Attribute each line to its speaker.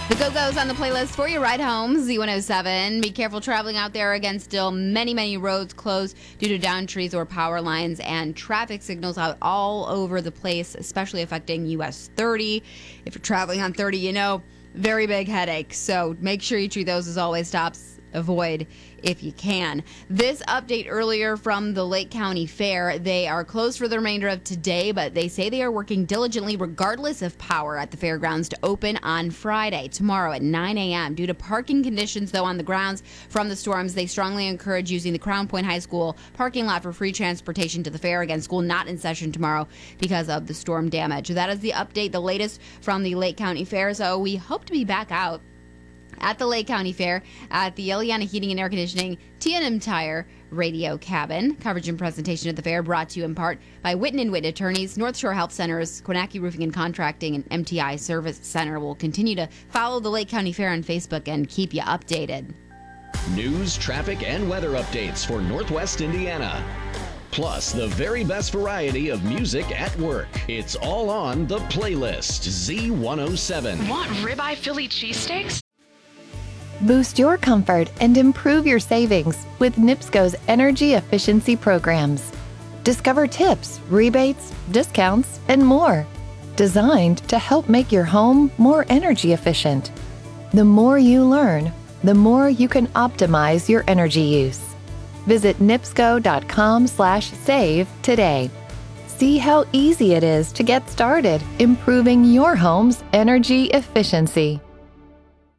Speaker 1: The Go-Go's on the playlist for your ride home, Z107. Be careful traveling out there. Again, still many roads closed due to downed trees or power lines and traffic signals out all over the place, especially affecting US 30. If you're traveling on 30, very big headache. So make sure you treat those as always stops. Avoid if you can. This update earlier from the Lake County Fair. They are closed for the remainder of today, but they say they are working diligently regardless of power at the fairgrounds to open on Friday, tomorrow at 9 a.m. Due to parking conditions, though, on the grounds from the storms, they strongly encourage using the Crown Point High School parking lot for free transportation to the fair. Again, school not in session tomorrow because of the storm damage. That is the update, the latest from the Lake County Fair. So we hope to be back out at the Lake County Fair at the Eliana Heating and Air Conditioning T&M Tire Radio Cabin. Coverage and presentation at the fair brought to you in part by Witten & Witten Attorneys, North Shore Health Centers, Quinacki Roofing and Contracting, and MTI Service Center. Will continue to follow the Lake County Fair on Facebook and keep you updated.
Speaker 2: News, traffic, and weather updates for Northwest Indiana. Plus, the very best variety of music at work. It's all on the playlist, Z107.
Speaker 3: Want ribeye Philly cheesesteaks?
Speaker 4: Boost your comfort and improve your savings with NIPSCO's energy efficiency programs. Discover tips, rebates, discounts, and more, designed to help make your home more energy efficient. The more you learn, the more you can optimize your energy use. Visit nipsco.com/save today. See how easy it is to get started improving your home's energy efficiency.